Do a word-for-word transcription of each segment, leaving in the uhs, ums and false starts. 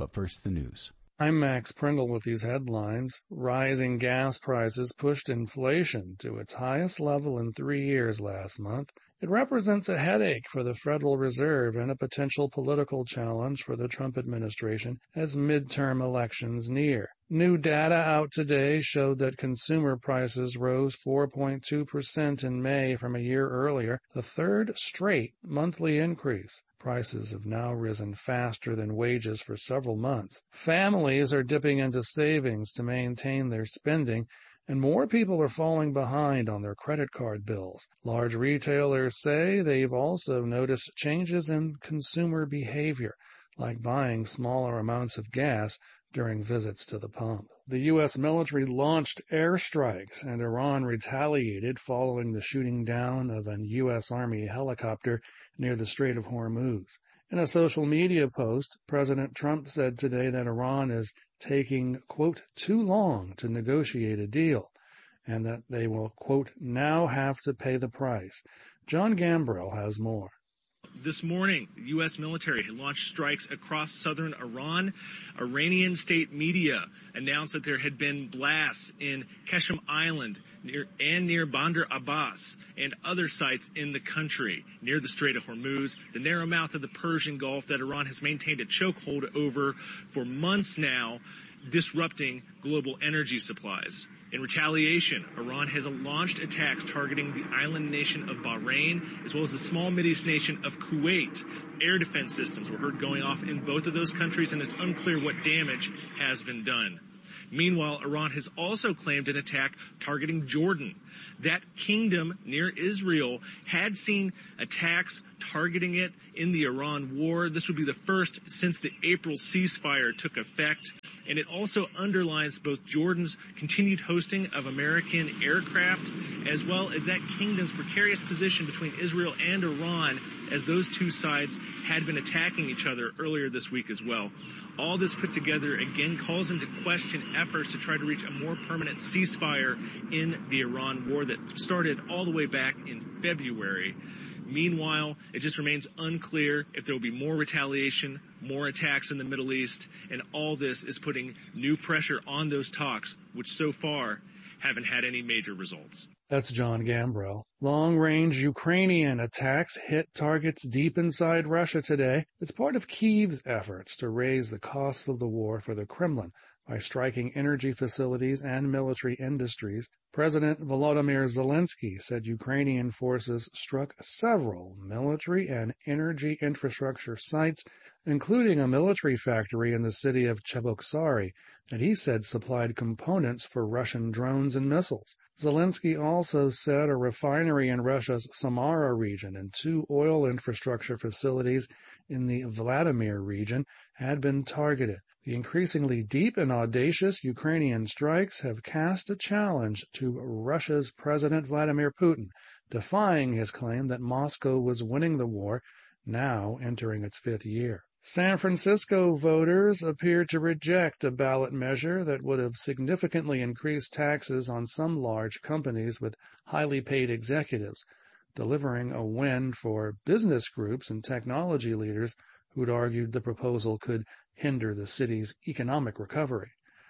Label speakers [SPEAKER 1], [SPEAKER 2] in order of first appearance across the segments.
[SPEAKER 1] But first, the news.
[SPEAKER 2] I'm Max Pringle with these headlines. Rising gas prices pushed inflation to its highest level in three years last month. It represents a headache for the Federal Reserve and a potential political challenge for the Trump administration as midterm elections near. New data out today showed that consumer prices rose four point two percent in May from a year earlier, the third straight monthly increase. Prices have now risen faster than wages for several months. Families are dipping into savings to maintain their spending, and more people are falling behind on their credit card bills. Large retailers say they've also noticed changes in consumer behavior, like buying smaller amounts of gas during visits to the pump. The U S military launched airstrikes, and Iran retaliated following the shooting down of an U S Army helicopter near the Strait of Hormuz. In a social media post, President Trump said today that Iran is taking, quote, too long to negotiate a deal, and that they will, quote, now have to pay the price. John Gambrell has more.
[SPEAKER 3] This morning, the U S military had launched strikes across southern Iran. Iranian state media announced that there had been blasts in Qeshm Island near, and near Bandar Abbas and other sites in the country near the Strait of Hormuz, the narrow mouth of the Persian Gulf that Iran has maintained a chokehold over for months now, disrupting global energy supplies. In retaliation, Iran has launched attacks targeting the island nation of Bahrain, as well as the small Mideast nation of Kuwait. Air defense systems were heard going off in both of those countries, and it's unclear what damage has been done. Meanwhile, Iran has also claimed an attack targeting Jordan. That kingdom near Israel had seen attacks targeting it in the Iran war. This would be the first since the April ceasefire took effect. And it also underlines both Jordan's continued hosting of American aircraft, as well as that kingdom's precarious position between Israel and Iran, as those two sides had been attacking each other earlier this week as well. All this put together again calls into question efforts to try to reach a more permanent ceasefire in the Iran war that started all the way back in February. Meanwhile, it just remains unclear if there will be more retaliation, more attacks in the Middle East, and all this is putting new pressure on those talks, which so far haven't had any major results.
[SPEAKER 2] That's John Gambrell. Long-range Ukrainian attacks hit targets deep inside Russia today. It's part of Kyiv's efforts to raise the costs of the war for the Kremlin by striking energy facilities and military industries. President Volodymyr Zelensky said Ukrainian forces struck several military and energy infrastructure sites, including a military factory in the city of Cheboksary that he said supplied components for Russian drones and missiles. Zelensky also said a refinery in Russia's Samara region and two oil infrastructure facilities in the Vladimir region had been targeted. The increasingly deep and audacious Ukrainian strikes have cast a challenge to Russia's President Vladimir Putin, defying his claim that Moscow was winning the war, now entering its fifth year. San Francisco voters appear to reject a ballot measure that would have significantly increased taxes on some large companies with highly paid executives, delivering a win for business groups and technology leaders who'd argued the proposal could hinder the city's economic recovery.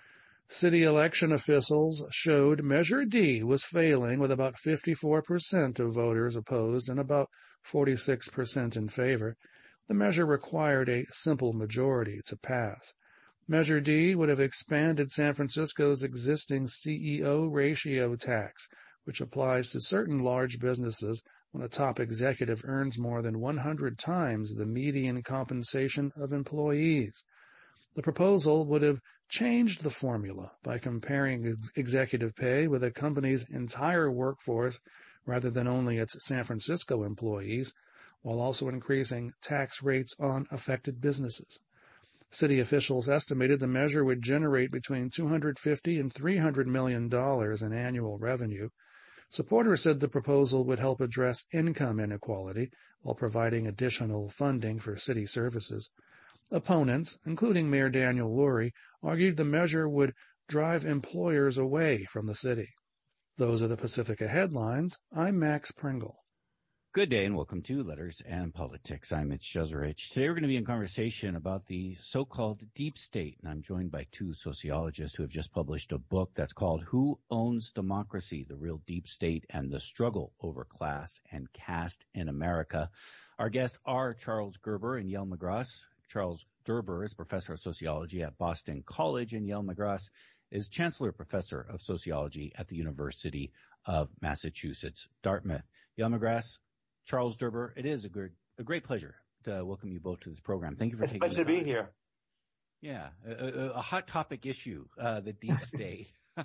[SPEAKER 2] City election officials showed Measure D was failing with about fifty-four percent of voters opposed and about forty-six percent in favor. The measure required a simple majority to pass. Measure D would have expanded San Francisco's existing C E O ratio tax, which applies to certain large businesses when a top executive earns more than one hundred times the median compensation of employees. The proposal would have changed the formula by comparing ex- executive pay with a company's entire workforce rather than only its San Francisco employees, while also increasing tax rates on affected businesses. City officials estimated the measure would generate between two hundred fifty and three hundred million dollars in annual revenue. Supporters said the proposal would help address income inequality while providing additional funding for city services. Opponents, including Mayor Daniel Lurie, argued the measure would drive employers away from the city. Those are the Pacifica headlines. I'm Max Pringle.
[SPEAKER 1] Good day and welcome to Letters and Politics. I'm Mitch Jeserich. Today we're going to be in conversation about the so-called deep state, and I'm joined by two sociologists who have just published a book that's called Who Owns Democracy? The Real Deep State and the Struggle Over Class and Caste in America. Our guests are Charles Gerber and Yael McGrath. Charles Gerber is professor of sociology at Boston College, and Yael McGrath is chancellor professor of sociology at the University of Massachusetts, Dartmouth. Yael McGrath, Charles Gerber, it is a good, a great pleasure to welcome you both to this program. Thank you for
[SPEAKER 4] it's
[SPEAKER 1] taking the time.
[SPEAKER 4] It's a pleasure to be here.
[SPEAKER 1] Yeah, a, a, a hot topic issue, uh, the deep state.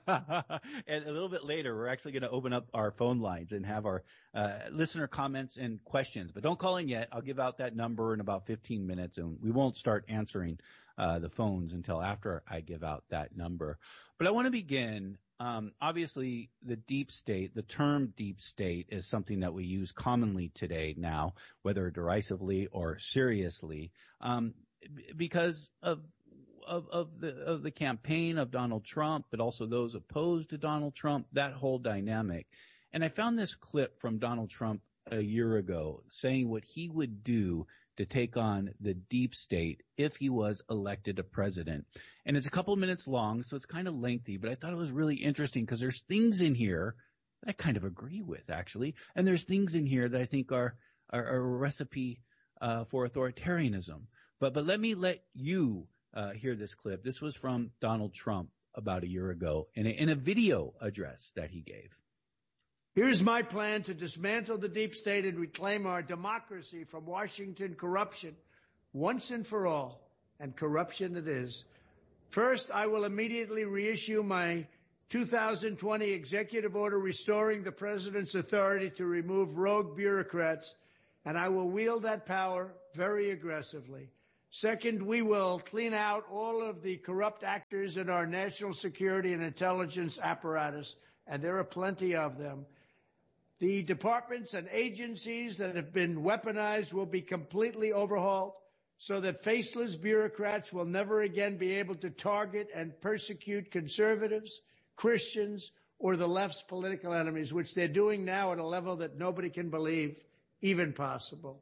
[SPEAKER 1] And a little bit later, we're actually going to open up our phone lines and have our uh, listener comments and questions. But don't call in yet. I'll give out that number in about fifteen minutes, and we won't start answering uh, the phones until after I give out that number. But I want to begin. Um, obviously, the deep state, the term deep state is something that we use commonly today now, whether derisively or seriously, um, because of, of, of the, of the campaign of Donald Trump, but also those opposed to Donald Trump, that whole dynamic. And I found this clip from Donald Trump a year ago saying what he would do to take on the deep state if he was elected a president. And it's a couple of minutes long, so it's kind of lengthy, but I thought it was really interesting because there's things in here that I kind of agree with, actually. And there's things in here that I think are, are, are a recipe uh, for authoritarianism. But, but let me let you uh, hear this clip. This was from Donald Trump about a year ago in a, in a video address that he gave.
[SPEAKER 5] Here's my plan to dismantle the deep state and reclaim our democracy from Washington corruption once and for all, and corruption it is. First, I will immediately reissue my two thousand twenty executive order restoring the president's authority to remove rogue bureaucrats, and I will wield that power very aggressively. Second, we will clean out all of the corrupt actors in our national security and intelligence apparatus, and there are plenty of them. The departments and agencies that have been weaponized will be completely overhauled so that faceless bureaucrats will never again be able to target and persecute conservatives, Christians, or the left's political enemies, which they're doing now at a level that nobody can believe even possible.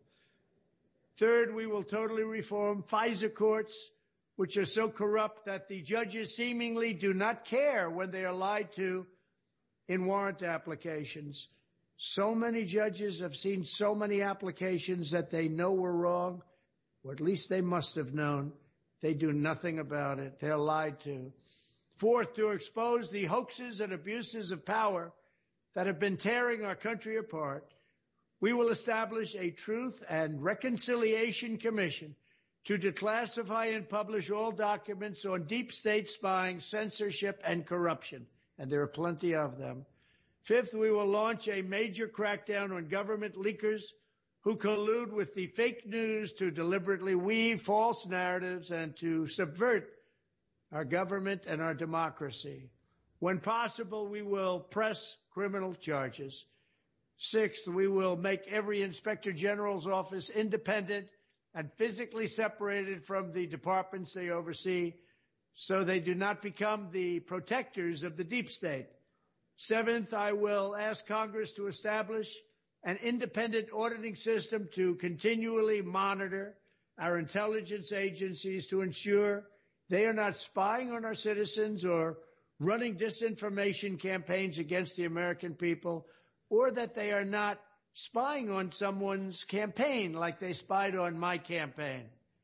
[SPEAKER 5] Third, we will totally reform FISA courts, which are so corrupt that the judges seemingly do not care when they are lied to in warrant applications. So many judges have seen so many applications that they know were wrong, or at least they must have known. They do nothing about it. They're lied to. Fourth, to expose the hoaxes and abuses of power that have been tearing our country apart, we will establish a Truth and Reconciliation Commission to declassify and publish all documents on deep state spying, censorship, and corruption. And there are plenty of them. Fifth, we will launch a major crackdown on government leakers who collude with the fake news to deliberately weave false narratives and to subvert our government and our democracy. When possible, we will press criminal charges. Sixth, we will make every Inspector General's office independent and physically separated from the departments they oversee so they do not become the protectors of the deep state. Seventh, I will ask Congress to establish an independent auditing system to continually monitor our intelligence agencies to ensure they are not spying on our citizens or running disinformation campaigns against the American people, or that they are not spying on someone's campaign like they spied on my campaign.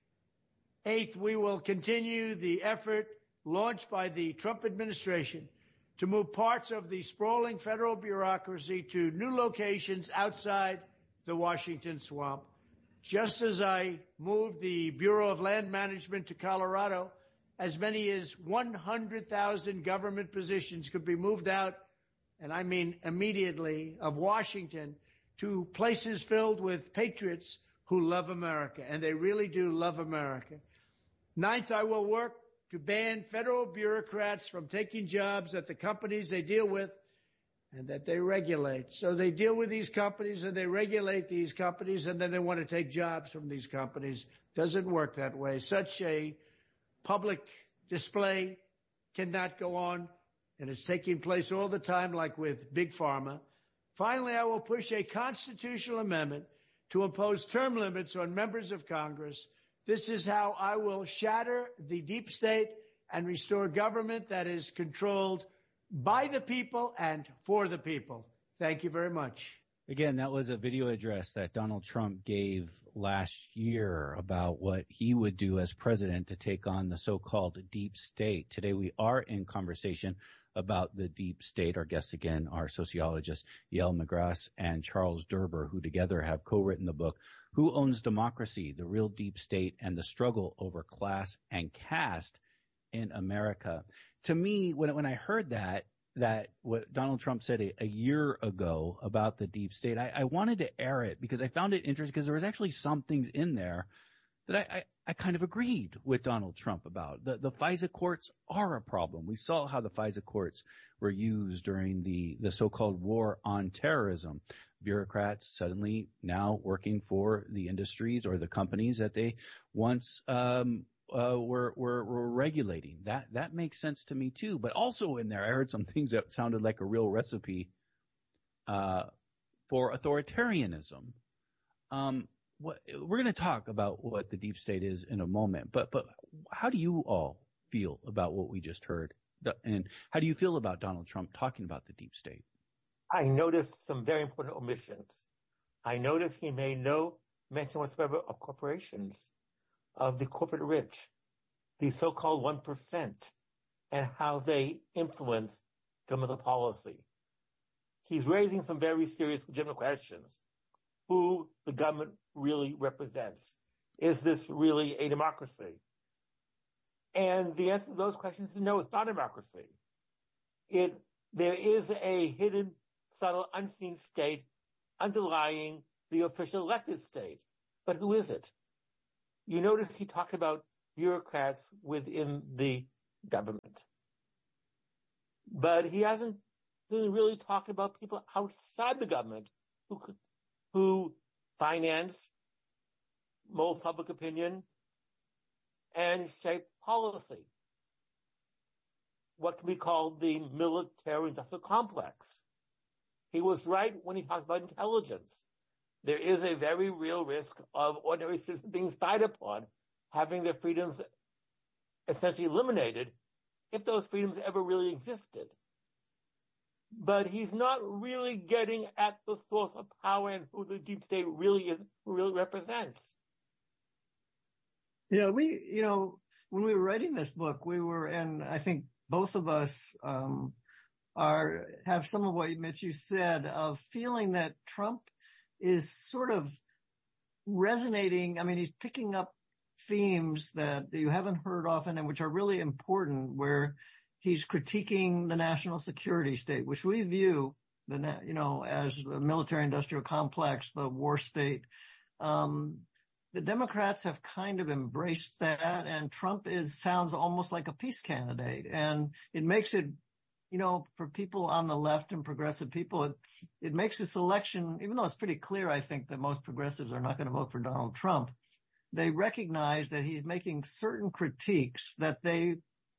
[SPEAKER 5] Eighth, we will continue the effort launched by the Trump administration to move parts of the sprawling federal bureaucracy to new locations outside the Washington swamp. Just as I moved the Bureau of Land Management to Colorado, as many as one hundred thousand government positions could be moved out, and I mean immediately, of Washington to places filled with patriots who love America, and they really do love America. Ninth, I will work to ban federal bureaucrats from taking jobs at the companies they deal with and that they regulate. So they deal with these companies and they regulate these companies, and then they want to take jobs from these companies. Doesn't work that way. Such a public display cannot go on, and it's taking place all the time, like with Big Pharma. Finally, I will push a constitutional amendment to impose term limits on members of Congress. This is how I will shatter the deep state and restore government that is controlled by the people and for the people. Thank you very much.
[SPEAKER 1] Again, that was a video address that Donald Trump gave last year about what he would do as president to take on the so-called deep state. Today, we are in conversation about the deep state. Our guests again are sociologists Yael McGrath and Charles Derber, who together have co-written the book, Who Owns Democracy? The Real Deep State and the Struggle Over Class and Caste in America. To me, when, when I heard that, that what Donald Trump said a, a year ago about the deep state, I, I wanted to air it because I found it interesting because there was actually some things in there that I, I, I kind of agreed with Donald Trump about. The, the FISA courts are a problem. We saw how the FISA courts were used during the, the so-called war on terrorism. Bureaucrats suddenly now working for the industries or the companies that they once um, uh, were, were were regulating. That that makes sense to me too. But also in there, I heard some things that sounded like a real recipe uh, for authoritarianism. Um, what, we're going to talk about what the deep state is in a moment. But but how do you all feel about what we just heard? And how do you feel about Donald Trump talking about the deep state?
[SPEAKER 4] I noticed some very important omissions. I noticed he made no mention whatsoever of corporations, of the corporate rich, the so-called one percent, and how they influence governmental policy. He's raising some very serious legitimate questions. Who the government really represents? Is this really a democracy? And the answer to those questions is no, it's not a democracy. It, there is a hidden, subtle, unseen state underlying the official elected state. But who is it? You notice he talked about bureaucrats within the government. But he hasn't really talked about people outside the government who could, who finance, mold public opinion, and shape policy. What can be called the military-industrial complex. He was right when he talked about intelligence. There is a very real risk of ordinary citizens being spied upon, having their freedoms essentially eliminated, if those freedoms ever really existed. But he's not really getting at the source of power and who the deep state really is, really represents.
[SPEAKER 6] Yeah, we, you know, when we were writing this book, we were, and I think both of us um, are have some of what Mitch you said of feeling that Trump is sort of resonating. I mean, he's picking up themes that you haven't heard often and which are really important, where he's critiquing the national security state, which we view the, you know, as the military-industrial complex, the war state. Um, the Democrats have kind of embraced that, and Trump is sounds almost like a peace candidate, and it makes it, you know, for people on the left and progressive people, it, it makes this election, even though it's pretty clear, I think, that most progressives are not going to vote for Donald Trump, they recognize that he's making certain critiques that they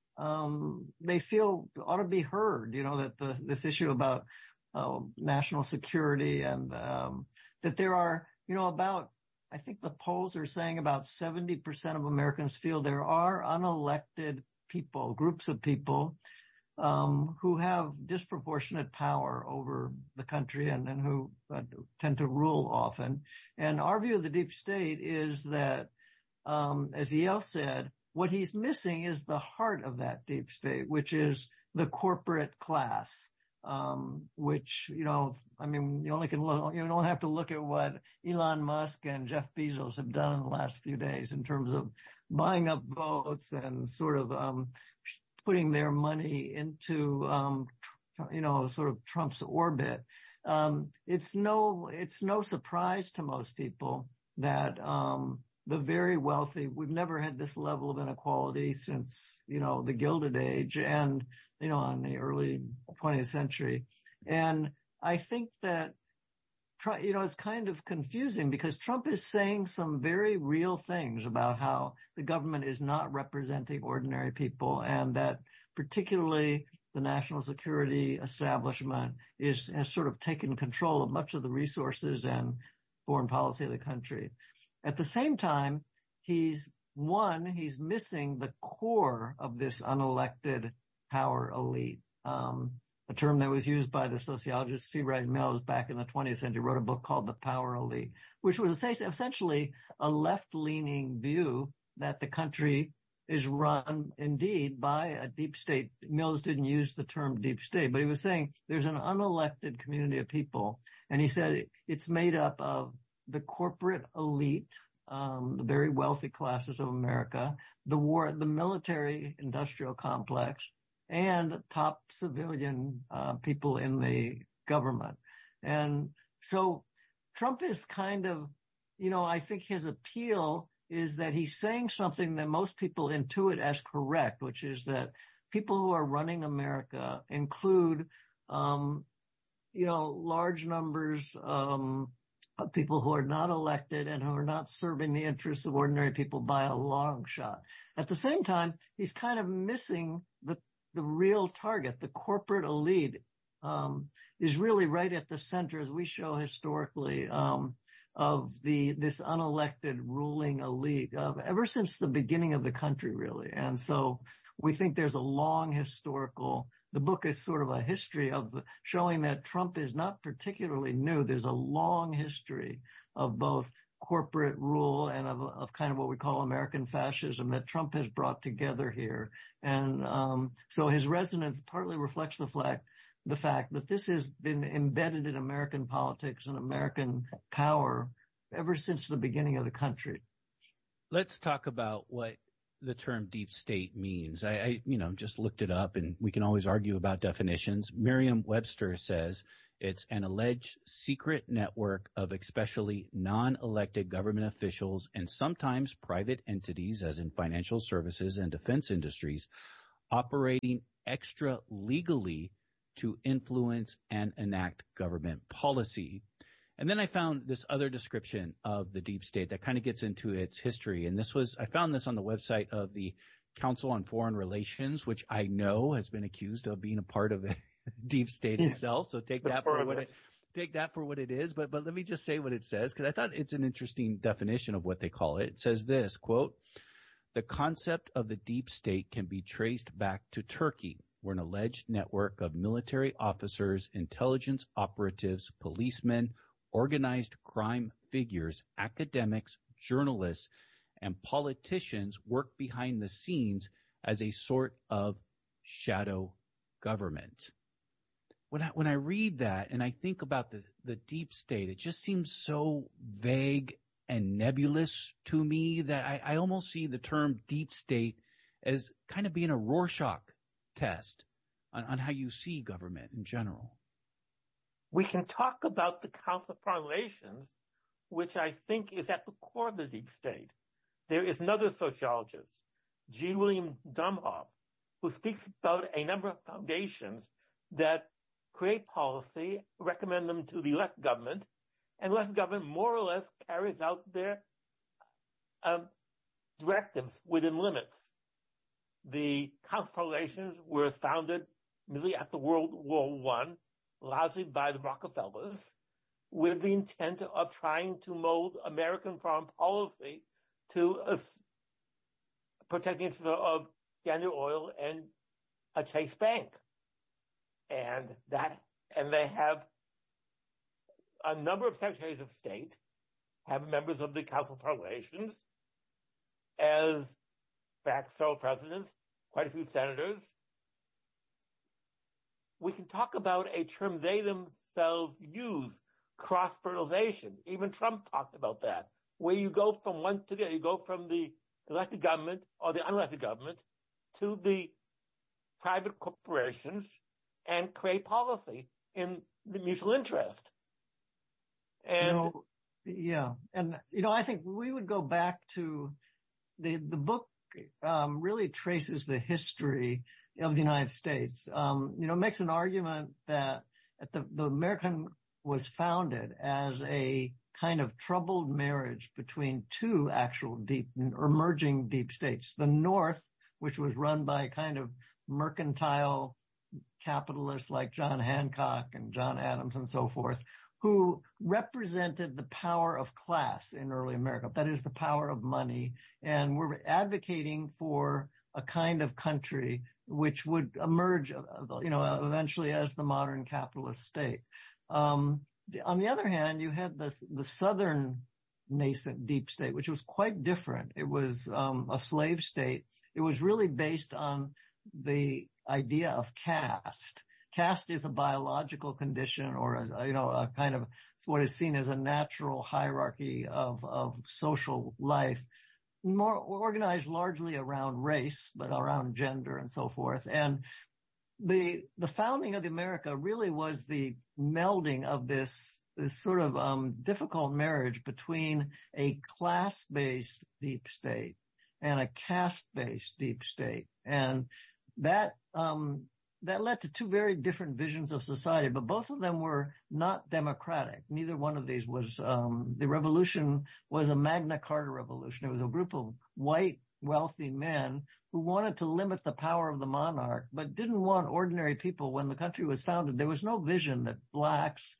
[SPEAKER 6] um, they feel ought to be heard, you know, that the, this issue about uh, national security and um, that there are, you know, about, I think the polls are saying about seventy percent of Americans feel there are unelected people, groups of people um, who have disproportionate power over the country and, and who uh, tend to rule often. And our view of the deep state is that, um, as Yael said, what he's missing is the heart of that deep state, which is the corporate class, um, which, you know, I mean, you only can look, you don't have to look at what Elon Musk and Jeff Bezos have done in the last few days in terms of buying up votes and sort of, um, putting their money into, um, tr- you know, sort of Trump's orbit. Um, it's no, it's no surprise to most people that, um, the very wealthy, we've never had this level of inequality since, you know, the Gilded Age and, you know, in the early twentieth century. And I think that, you know, it's kind of confusing because Trump is saying some very real things about how the government is not representing ordinary people, and that particularly the national security establishment is has sort of taken control of much of the resources and foreign policy of the country. At the same time, he's one, he's missing the core of this unelected power elite. Um, a term that was used by the sociologist C. Wright Mills back in the twentieth century, wrote a book called The Power Elite, which was essentially a left-leaning view that the country is run indeed by a deep state. Mills didn't use the term deep state, but he was saying there's an unelected community of people. And he said it's made up of the corporate elite, um, the very wealthy classes of America, the war, the military industrial complex, and top civilian uh, people in the government. And so Trump is kind of, you know, I think his appeal is that he's saying something that most people intuit as correct, which is that people who are running America include, um, you know, large numbers um, of people who are not elected and who are not serving the interests of ordinary people by a long shot. At the same time, he's kind of missing the the real target. The corporate elite um, is really right at the center, as we show historically, um, of the this unelected ruling elite uh, ever since the beginning of the country, really. And so we think there's a long historical, the book is sort of a history of the, showing that Trump is not particularly new. There's a long history of both corporate rule and of, of kind of what we call American fascism that Trump has brought together here. And um, so his resonance partly reflects the fact the fact that this has been embedded in American politics and American power ever since the beginning of the country.
[SPEAKER 1] Let's talk about what the term deep state means. I, I, you know, just looked it up, and we can always argue about definitions. Merriam-Webster says it's an alleged secret network of especially non-elected government officials and sometimes private entities, as in financial services and defense industries, operating extra legally to influence and enact government policy. And then I found this other description of the deep state that kind of gets into its history. And this was, I found this on the website of the Council on Foreign Relations, which I know has been accused of being a part of a deep state itself. So take that for what it, take that for what it is. But, but let me just say what it says, because I thought it's an interesting definition of what they call it. It says this, quote, "The concept of the deep state can be traced back to Turkey, where an alleged network of military officers, intelligence operatives, policemen, organized crime figures, academics, journalists, and politicians work behind the scenes as a sort of shadow government." When I, when I read that and I think about the, the deep state, it just seems so vague and nebulous to me that I, I almost see the term deep state as kind of being a Rorschach test on, on how you see government in general.
[SPEAKER 4] We can talk about the Council of Foreign Relations, which I think is at the core of the deep state. There is another sociologist, G. William Domhoff, who speaks about a number of foundations that create policy, recommend them to the elected government, and elected government more or less carries out their um, directives within limits. The Council of Foreign Relations was founded immediately after World War One, largely by the Rockefellers, with the intent of trying to mold American foreign policy to uh, protect the interests of Standard Oil and a Chase Bank. And that, and they have a number of secretaries of state, have members of the Council of Foreign Relations, as fact, several presidents, quite a few senators. We can talk about a term they themselves use, cross-fertilization. Even Trump talked about that, where you go from one to the other. You go from the elected government or the unelected government to the private corporations and create policy in the mutual interest. And
[SPEAKER 6] you know, yeah, and you know, I think we would go back to the the book. Um, really traces the history of the United States. Um, you know, makes an argument that at the, the American was founded as a kind of troubled marriage between two actual deep, emerging deep states. The North, which was run by kind of mercantile capitalists like John Hancock and John Adams and so forth, who represented the power of class in early America. That is the power of money. And were advocating for a kind of country which would emerge, you know, eventually as the modern capitalist state. Um, on the other hand, you had the, the southern nascent deep state, which was quite different. It was um, a slave state. It was really based on the idea of caste. Caste is a biological condition, or a, you know, a kind of what is seen as a natural hierarchy of, of social life, more organized largely around race, but around gender and so forth. And the the founding of America really was the melding of this this sort of um, difficult marriage between a class-based deep state and a caste-based deep state, and that um, that led to two very different visions of society. But both of them were not democratic. Neither one of these was. Um, the revolution was a Magna Carta revolution. It was a group of white, wealthy men who wanted to limit the power of the monarch, but didn't want ordinary people. When the country was founded, there was no vision that blacks,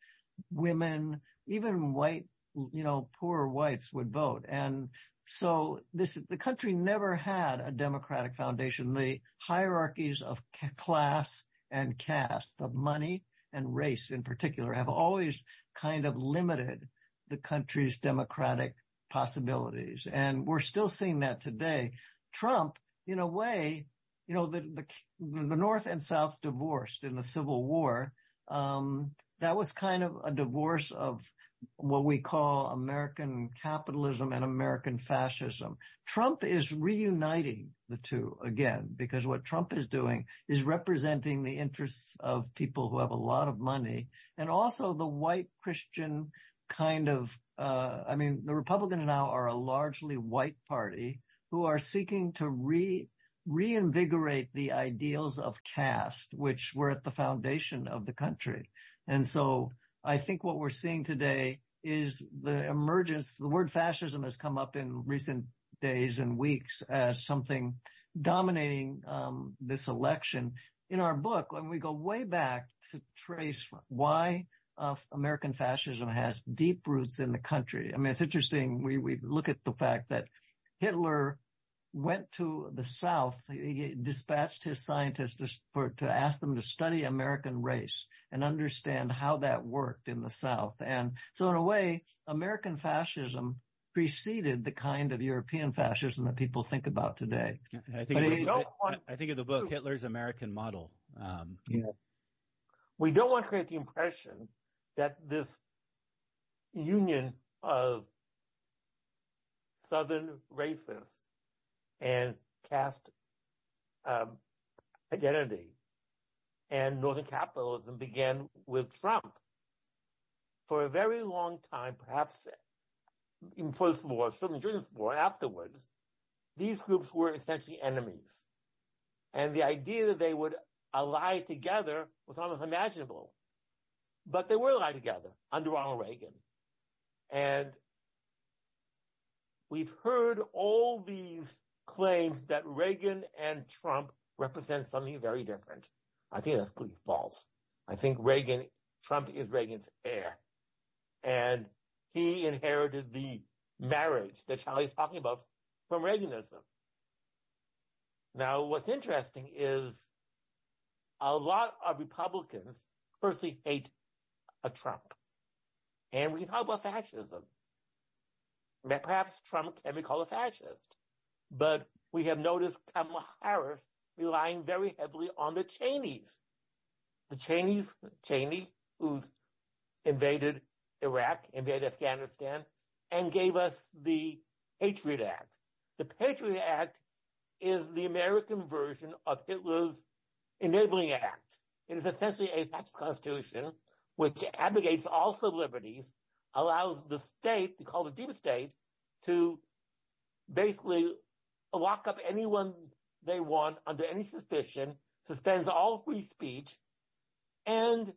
[SPEAKER 6] women, even white, you know, poor whites would vote. And so this, the country never had a democratic foundation. The hierarchies of class and caste, of money and race in particular, have always kind of limited the country's democratic possibilities. And we're still seeing that today. Trump, in a way, you know, the, the, the North and South divorced in the Civil War. Um, that was kind of a divorce of what we call American capitalism and American fascism. Trump is reuniting the two again, because what Trump is doing is representing the interests of people who have a lot of money, and also the white Christian kind of, uh, I mean, the Republicans now are a largely white party who are seeking to re, reinvigorate the ideals of caste, which were at the foundation of the country. And so I think what we're seeing today is the emergence. The word fascism has come up in recent days and weeks as something dominating um, this election. In our book, when we go way back to trace why uh, American fascism has deep roots in the country. I mean, it's interesting. We, we look at the fact that Hitler went to the South. He dispatched his scientists to, for, to ask them to study American race and understand how that worked in the South. And so in a way, American fascism preceded the kind of European fascism that people think about today.
[SPEAKER 1] I think, it, I, I, I think of the book, Hitler's American Model. Um,
[SPEAKER 4] yeah. We don't want to create the impression that this union of Southern racists and caste um, identity and Northern capitalism began with Trump. For a very long time, perhaps even before this war, certainly during this war and afterwards, these groups were essentially enemies. And the idea that they would ally together was almost unimaginable. But they were allied together under Ronald Reagan. And we've heard all these claims that Reagan and Trump represent something very different. I think that's completely false. I think Reagan, Trump is Reagan's heir. And he inherited the marriage that Charlie's talking about from Reaganism. Now, what's interesting is a lot of Republicans firstly hate a Trump. And we can talk about fascism. Perhaps Trump can be called a fascist. But we have noticed Kamala Harris relying very heavily on the Cheneys. The Cheneys, Cheney, who's invaded Iraq, invaded Afghanistan, and gave us the Patriot Act. The Patriot Act is the American version of Hitler's Enabling Act. It is essentially a fascist constitution which abrogates all civil liberties, allows the state, they call the deep state, to basically lock up anyone they want under any suspicion, suspends all free speech, and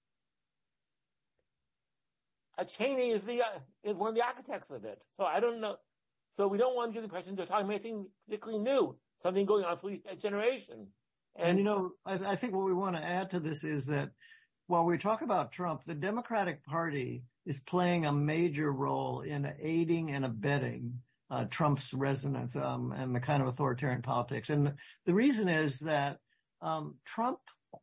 [SPEAKER 4] uh, Cheney is the uh, is one of the architects of it. So I don't know. So we don't want to give the impression they're talking about anything particularly new, something going on for a generation.
[SPEAKER 6] And, and you know, I, I think what we want to add to this is that while we talk about Trump, the Democratic Party is playing a major role in aiding and abetting uh, Trump's resonance um, and the kind of authoritarian politics. And the, the reason is that um, Trump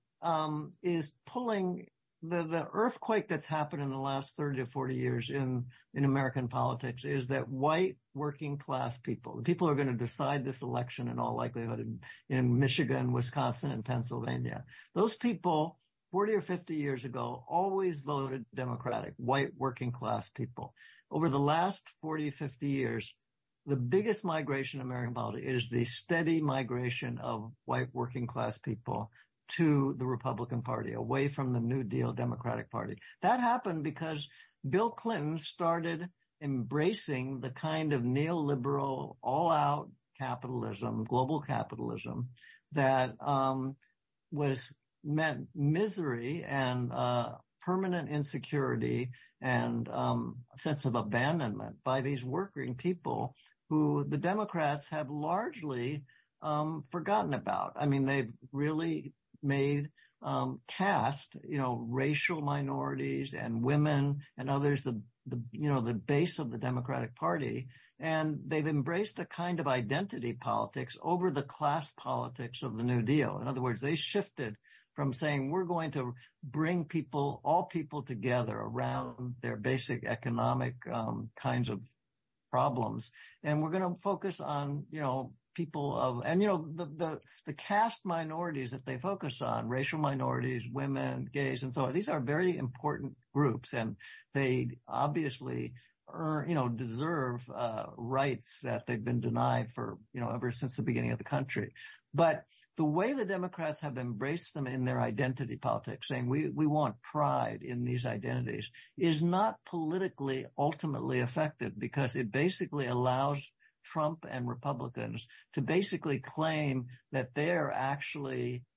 [SPEAKER 6] um, is pulling the, the earthquake that's happened in the last thirty to forty years in, in American politics is that white working class people, the people who are going to decide this election in all likelihood in, in Michigan, Wisconsin, and Pennsylvania, those people forty or fifty years ago always voted Democratic, white working class people. Over the last forty, fifty years, the biggest migration in American politics is the steady migration of white working class people to the Republican Party, away from the New Deal Democratic Party. That happened because Bill Clinton started embracing the kind of neoliberal, all-out capitalism, global capitalism, that um was meant misery and uh permanent insecurity and um a sense of abandonment by these working people who the Democrats have largely um forgotten about. I mean, they've really made um caste, you know, racial minorities and women and others the the you know the base of the Democratic Party, and they've embraced a kind of identity politics over the class politics of the New Deal. In other words, they shifted from saying we're going to bring people, all people together around their basic economic um kinds of problems, and we're going to focus on, you know, people of, and you know, the, the, the caste minorities that they focus on, racial minorities, women, gays, and so on. These are very important groups, and they obviously earn, you know, deserve, uh, rights that they've been denied for, you know, ever since the beginning of the country. But the way the Democrats have embraced them in their identity politics, saying we, we want pride in these identities, is not politically ultimately effective, because it basically allows Trump and Republicans to basically claim that they're actually